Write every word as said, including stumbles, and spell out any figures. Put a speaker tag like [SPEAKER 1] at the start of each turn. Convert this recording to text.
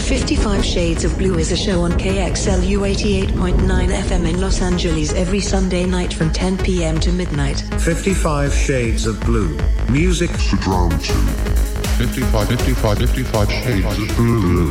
[SPEAKER 1] fifty-five Shades of Blue is a show on K X L U eighty-eight point nine F M in Los Angeles every Sunday night from ten p.m. to midnight.
[SPEAKER 2] fifty-five Shades of Blue. Music to drown to.
[SPEAKER 3] fifty-five, fifty-five, fifty-five Shades of Blue.